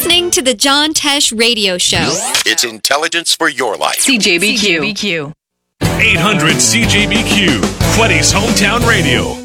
listening to the John Tesh Radio Show. It's intelligence for your life. CJBQ. 800 CJBQ, Quetty's Hometown Radio.